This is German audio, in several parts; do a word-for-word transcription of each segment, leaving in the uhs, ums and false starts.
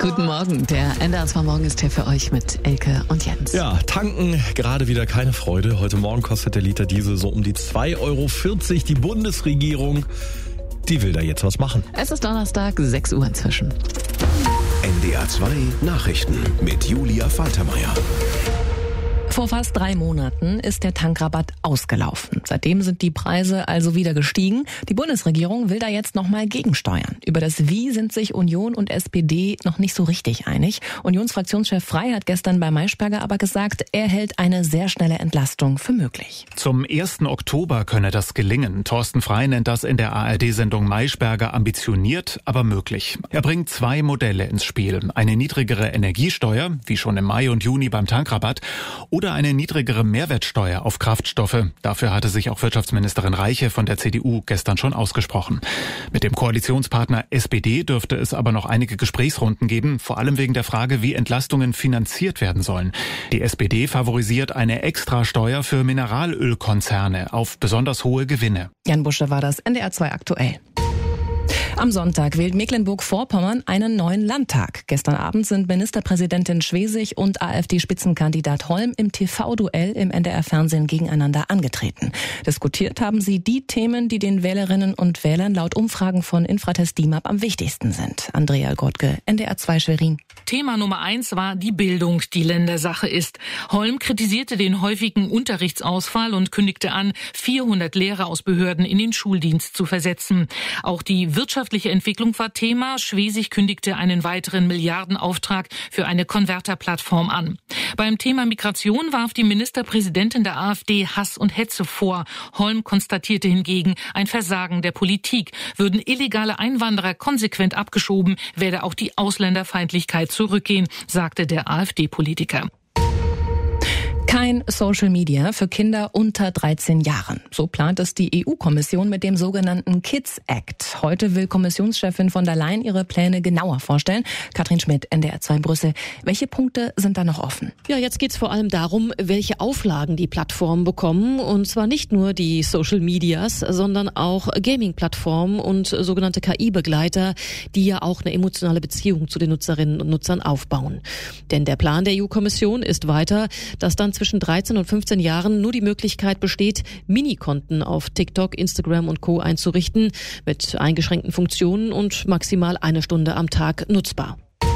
Guten Morgen, der N D R zwei Morgen ist hier für euch mit Elke und Jens. Ja, tanken gerade wieder keine Freude. Heute Morgen kostet der Liter Diesel so um die zwei Euro vierzig. Die Bundesregierung, die will da jetzt was machen. Es ist Donnerstag, sechs Uhr inzwischen. N D R zwei Nachrichten mit Julia Faltermeier. Vor fast drei Monaten ist der Tankrabatt ausgelaufen. Seitdem sind die Preise also wieder gestiegen. Die Bundesregierung will da jetzt nochmal gegensteuern. Über das Wie sind sich Union und S P D noch nicht so richtig einig. Unionsfraktionschef Frey hat gestern bei Maischberger aber gesagt, er hält eine sehr schnelle Entlastung für möglich. Zum ersten Oktober könne das gelingen. Thorsten Frey nennt das in der A R D-Sendung Maischberger ambitioniert, aber möglich. Er bringt zwei Modelle ins Spiel. Eine niedrigere Energiesteuer, wie schon im Mai und Juni beim Tankrabatt, oder eine niedrigere Mehrwertsteuer auf Kraftstoffe. Dafür hatte sich auch Wirtschaftsministerin Reiche von der C D U gestern schon ausgesprochen. Mit dem Koalitionspartner S P D dürfte es aber noch einige Gesprächsrunden geben, vor allem wegen der Frage, wie Entlastungen finanziert werden sollen. Die S P D favorisiert eine Extrasteuer für Mineralölkonzerne auf besonders hohe Gewinne. Jan Busche war das, N D R zwei aktuell. Am Sonntag wählt Mecklenburg-Vorpommern einen neuen Landtag. Gestern Abend sind Ministerpräsidentin Schwesig und AfD-Spitzenkandidat Holm im T V-Duell im N D R-Fernsehen gegeneinander angetreten. Diskutiert haben sie die Themen, die den Wählerinnen und Wählern laut Umfragen von Infratest D I M A P am wichtigsten sind. Andrea Gottke, N D R zwei Schwerin. Thema Nummer eins war die Bildung, die Ländersache ist. Holm kritisierte den häufigen Unterrichtsausfall und kündigte an, vierhundert Lehrer aus Behörden in den Schuldienst zu versetzen. Auch die wirtschaftliche Entwicklung war Thema. Schwesig kündigte einen weiteren Milliardenauftrag für eine Konverterplattform an. Beim Thema Migration warf die Ministerpräsidentin der AfD Hass und Hetze vor. Holm konstatierte hingegen ein Versagen der Politik. Würden illegale Einwanderer konsequent abgeschoben, werde auch die Ausländerfeindlichkeit zurückgehen, sagte der AfD-Politiker. Kein Social Media für Kinder unter dreizehn Jahren. So plant es die E U-Kommission mit dem sogenannten Kids Act. Heute will Kommissionschefin von der Leyen ihre Pläne genauer vorstellen. Katrin Schmidt, N D R zwei Brüssel. Welche Punkte sind da noch offen? Ja, jetzt geht's vor allem darum, welche Auflagen die Plattformen bekommen. Und zwar nicht nur die Social Medias, sondern auch Gaming-Plattformen und sogenannte K I-Begleiter, die ja auch eine emotionale Beziehung zu den Nutzerinnen und Nutzern aufbauen. Denn der Plan der E U-Kommission ist weiter, dass dann zwischen dreizehn und fünfzehn Jahren nur die Möglichkeit besteht, Minikonten auf TikTok, Instagram und Co. einzurichten, mit eingeschränkten Funktionen und maximal eine Stunde am Tag nutzbar.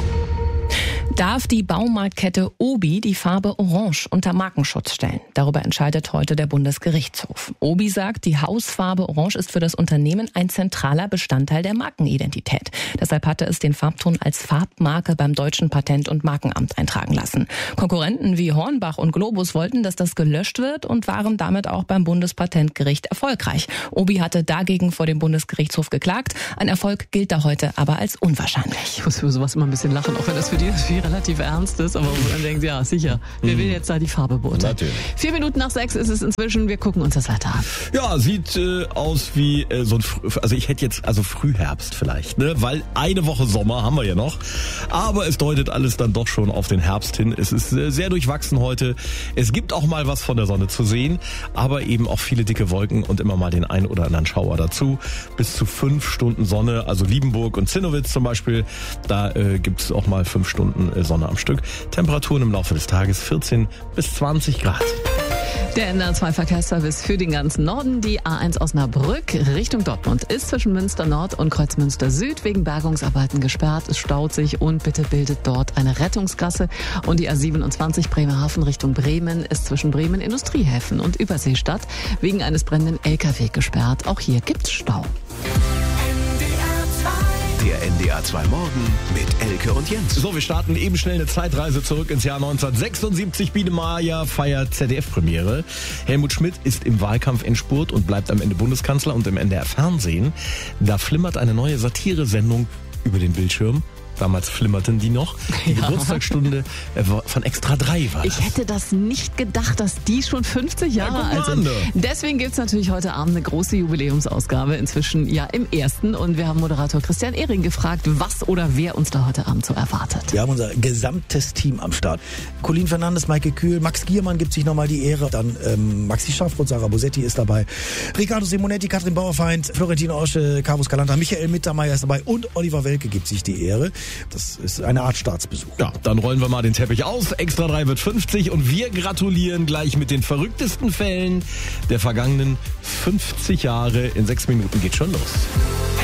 Darf die Baumarktkette Obi die Farbe Orange unter Markenschutz stellen? Darüber entscheidet heute der Bundesgerichtshof. Obi sagt, die Hausfarbe Orange ist für das Unternehmen ein zentraler Bestandteil der Markenidentität. Deshalb hatte es den Farbton als Farbmarke beim Deutschen Patent- und Markenamt eintragen lassen. Konkurrenten wie Hornbach und Globus wollten, dass das gelöscht wird und waren damit auch beim Bundespatentgericht erfolgreich. Obi hatte dagegen vor dem Bundesgerichtshof geklagt. Ein Erfolg gilt da heute aber als unwahrscheinlich. Ich muss für sowas immer ein bisschen lachen, auch wenn das für die relativ ernst ist, aber wo man denkt, ja, sicher, wer will jetzt da die Farbe beurteilen? Natürlich. Vier Minuten nach sechs ist es inzwischen, wir gucken uns das weiter an. Ja, sieht äh, aus wie äh, so ein, Fr- also ich hätte jetzt, also Frühherbst vielleicht, ne, weil eine Woche Sommer haben wir ja noch, aber es deutet alles dann doch schon auf den Herbst hin. Es ist äh, sehr durchwachsen heute. Es gibt auch mal was von der Sonne zu sehen, aber eben auch viele dicke Wolken und immer mal den ein oder anderen Schauer dazu. Bis zu fünf Stunden Sonne, also Liebenburg und Zinnowitz zum Beispiel, da äh, gibt es auch mal fünf Stunden äh, Sonne am Stück. Temperaturen im Laufe des Tages vierzehn bis zwanzig Grad. Der N D R zwei Verkehrsservice für den ganzen Norden. Die A eins Osnabrück Richtung Dortmund ist zwischen Münster Nord und Kreuzmünster Süd wegen Bergungsarbeiten gesperrt. Es staut sich und bitte bildet dort eine Rettungsgasse. Und die A siebenundzwanzig Bremerhaven Richtung Bremen ist zwischen Bremen Industriehäfen und Überseestadt wegen eines brennenden L K W gesperrt. Auch hier gibt's Stau. Der N D R zwei Morgen mit Elke und Jens. So, wir starten eben schnell eine Zeitreise zurück ins Jahr neunzehnhundertsechsundsiebzig. Biene Maya feiert Z D F-Premiere. Helmut Schmidt ist im Wahlkampf-Endspurt und bleibt am Ende Bundeskanzler. Und im N D R-Fernsehen, da flimmert eine neue Satiresendung über den Bildschirm. Damals flimmerten die noch. Die ja. Geburtstagsstunde von Extra drei war das. Ich hätte das nicht gedacht, dass die schon fünfzig Jahre ja, alt sind. Deswegen gibt's natürlich heute Abend eine große Jubiläumsausgabe. Inzwischen ja im ersten. Und wir haben Moderator Christian Ehring gefragt, was oder wer uns da heute Abend so erwartet. Wir haben unser gesamtes Team am Start. Colin Fernandes, Maike Kühl, Max Giermann gibt sich nochmal die Ehre. Dann ähm, Maxi Schafbrot, Sarah Bosetti ist dabei. Riccardo Simonetti, Katrin Bauerfeind, Florentin Orsche, Carlos Calanta, Michael Mittermeier ist dabei und Oliver Welke gibt sich die Ehre. Das ist eine Art Staatsbesuch. Ja, dann rollen wir mal den Teppich aus. Extra drei wird fünfzig und wir gratulieren gleich mit den verrücktesten Fällen der vergangenen fünfzig Jahre. In sechs Minuten geht schon los.